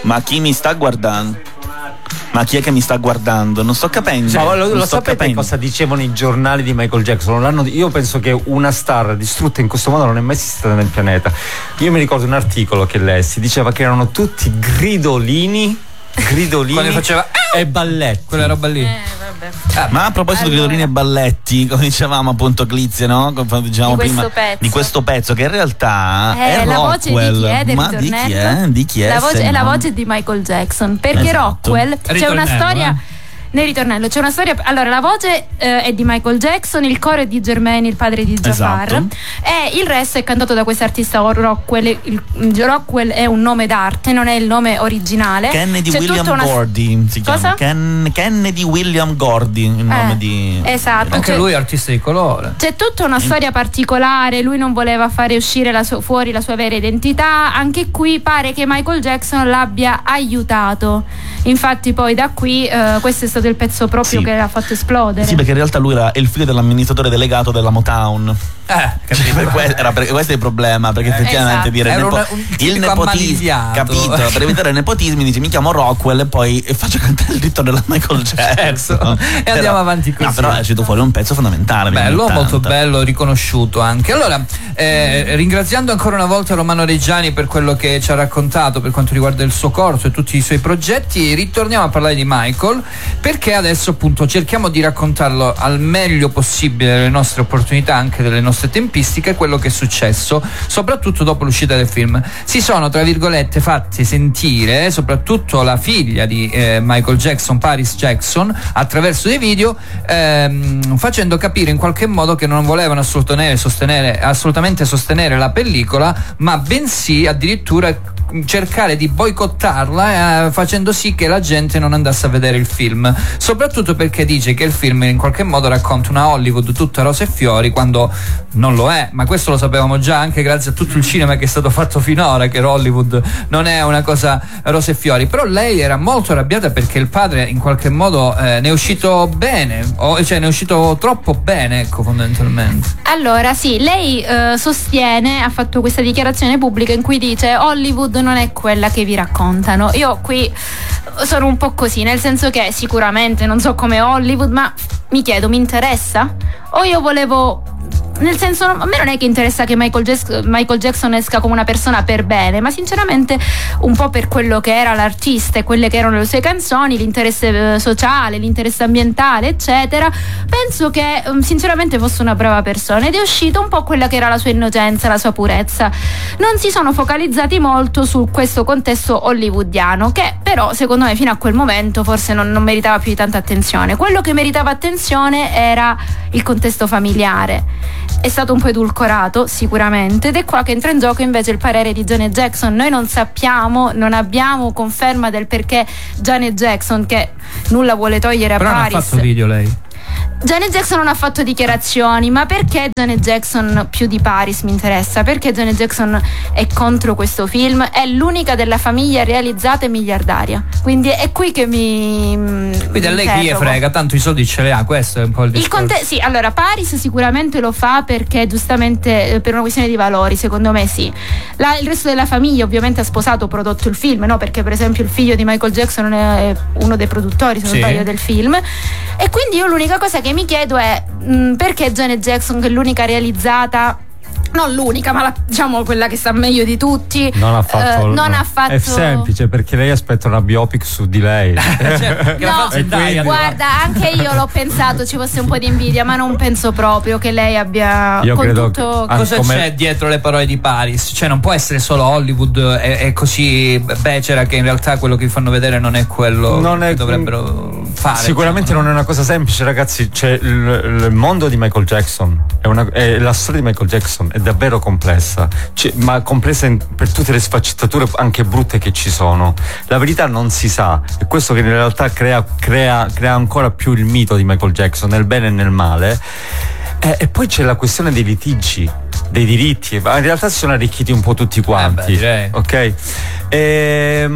Ma chi mi sta guardando? Ma chi è che mi sta guardando? Non sto capendo. Lo sapete cosa dicevano i giornali di Michael Jackson? Io penso che una star distrutta in questo modo non è mai esistita nel pianeta. Io mi ricordo un articolo che lessi, diceva che erano tutti gridolini quando faceva e balletti, quella roba lì. Ma a proposito di gridolini e balletti, come dicevamo appunto Clizia, no? Come dicevamo prima di questo pezzo, che in realtà è la Rockwell. voce di chi è del ritornello? Di chi è? È la voce di Michael Jackson, perché Rockwell c'è una storia. Nel ritornello c'è una storia. Allora, la voce è di Michael Jackson, il coro è di Jermaine, il padre di Jafar, e il resto è cantato da questo artista Rockwell. Rockwell è un nome d'arte, non è il nome originale. Kennedy William Gordy si chiama. Kennedy William Gordy, il nome di. Esatto. Anche lui è artista di colore. C'è tutta una storia particolare. Lui non voleva fare uscire fuori la sua vera identità. Anche qui pare che Michael Jackson l'abbia aiutato. Infatti, poi da qui questo è stato il pezzo proprio che l'ha fatto esplodere. Sì, perché in realtà lui era il figlio dell'amministratore delegato della Motown. Questo è il problema, perché effettivamente dire il nepotismo, capito? Per evitare nepotismi dice mi chiamo Rockwell e poi faccio cantare il ritorno della Michael Jackson e andiamo avanti così. No, però è uscito fuori un pezzo fondamentale, bello, molto bello, riconosciuto anche. Allora, ringraziando ancora una volta Romano Reggiani per quello che ci ha raccontato per quanto riguarda il suo corso e tutti i suoi progetti, ritorniamo a parlare di Michael, perché adesso appunto cerchiamo di raccontarlo al meglio possibile, delle nostre opportunità, anche delle nostre tempistiche, quello che è successo soprattutto dopo l'uscita del film. Si sono tra virgolette fatti sentire soprattutto la figlia di Michael Jackson, Paris Jackson, attraverso dei video, facendo capire in qualche modo che non volevano assolutamente sostenere la pellicola, ma bensì addirittura cercare di boicottarla, facendo sì che la gente non andasse a vedere il film, soprattutto perché dice che il film in qualche modo racconta una Hollywood tutta rose e fiori, quando non lo è. Ma questo lo sapevamo già anche grazie a tutto il cinema che è stato fatto finora, che Hollywood non è una cosa rose e fiori. Però lei era molto arrabbiata perché il padre in qualche modo ne è uscito bene, cioè ne è uscito troppo bene, ecco, fondamentalmente. Allora sì, lei sostiene, ha fatto questa dichiarazione pubblica in cui dice Hollywood non è quella che vi raccontano. Io qui sono un po' così, nel senso che sicuramente non so come Hollywood, ma mi chiedo, mi interessa? O io volevo, nel senso, a me non è che interessa che Michael Jackson esca come una persona per bene, ma sinceramente un po' per quello che era l'artista e quelle che erano le sue canzoni, l'interesse sociale, l'interesse ambientale, eccetera. Penso che sinceramente fosse una brava persona ed è uscita un po' quella che era la sua innocenza, la sua purezza. Non si sono focalizzati molto su questo contesto hollywoodiano, che però secondo me fino a quel momento forse non meritava più di tanta attenzione. Quello che meritava attenzione era il contesto familiare. È stato un po' edulcorato sicuramente, ed è qua che entra in gioco invece il parere di Janet Jackson. Noi non sappiamo, non abbiamo conferma del perché Janet Jackson, che nulla vuole togliere a Paris. Però non ha fatto video lei. Janet Jackson non ha fatto dichiarazioni, ma perché Janet Jackson più di Paris mi interessa? Perché Janet Jackson è contro questo film? È l'unica della famiglia realizzata e miliardaria, quindi è qui che quindi a lei chi gli frega, tanto i soldi ce li ha, questo è un po' il discorso. Sì, allora Paris sicuramente lo fa perché giustamente per una questione di valori, secondo me sì. Il resto della famiglia ovviamente ha sposato, prodotto il film, no? Perché per esempio il figlio di Michael Jackson è uno dei produttori, se non sbaglio, del film, e quindi io l'unica cosa che mi chiedo è perché Janet Jackson, che è l'unica realizzata, non l'unica, ma diciamo quella che sta meglio di tutti, non ha fatto. È semplice, perché lei aspetta una biopic su di lei. Guarda, anche io l'ho pensato, ci fosse un po' di invidia, ma non penso proprio che lei abbia. Io credo cosa c'è dietro le parole di Paris? Cioè non può essere solo Hollywood è così becera che in realtà quello che vi fanno vedere non è quello che dovrebbero fare. Sicuramente non è una cosa semplice, ragazzi. C'è il mondo di Michael Jackson, è la storia di Michael Jackson è davvero complessa, ma complessa per tutte le sfaccettature anche brutte che ci sono. La verità non si sa, e questo che in realtà crea ancora più il mito di Michael Jackson, nel bene e nel male. E poi c'è la questione dei litigi, dei diritti, ma in realtà si sono arricchiti un po' tutti quanti, ok? E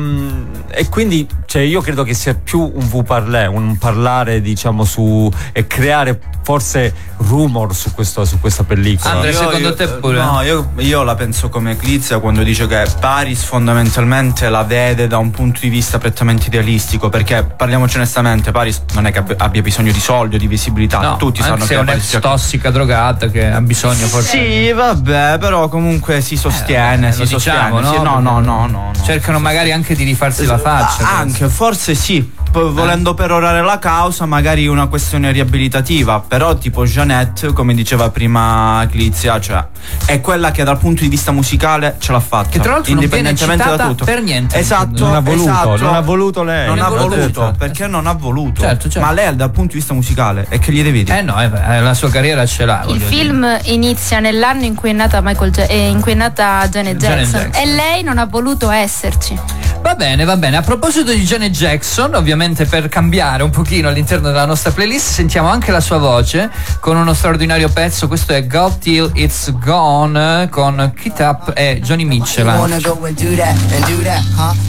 quindi io credo che sia più un parlare, diciamo, su e creare forse rumor su questa pellicola. Andrea, secondo te pure? No, io la penso come Eclizia quando dice che Paris fondamentalmente la vede da un punto di vista prettamente idealistico, perché parliamoci onestamente, Paris non è che abbia bisogno di soldi o di visibilità, no, tutti sanno che è un'ex tossica drogata che ha bisogno forse. Sì, vabbè, però comunque si sostiene, si sostiene. Diciamo, sì, no. Cercano magari anche di rifarsi la faccia. Anche, forse sì. Volendo perorare la causa, magari una questione riabilitativa, però tipo Jeanette, come diceva prima Eclizia, cioè è quella che dal punto di vista musicale ce l'ha fatta, che tra l'altro indipendentemente da tutto, per niente. Esatto, non ha voluto lei. Non ha voluto, perché non ha voluto. Certo. Ma lei dal punto di vista musicale è che gli devi dire. No, la sua carriera ce l'ha. Il film inizia nell'anno in cui è nata in cui è nata Janet Jackson e lei non ha voluto esserci. Va bene. A proposito di Janet Jackson, ovviamente per cambiare un pochino all'interno della nostra playlist sentiamo anche la sua voce con uno straordinario pezzo. Questo è Go Till It's Gone con Kit Up e Johnny Mitchell.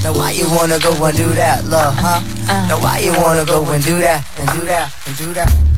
Why you wanna go and do that, love, huh? Now why you wanna go and do that, and do that, and do that?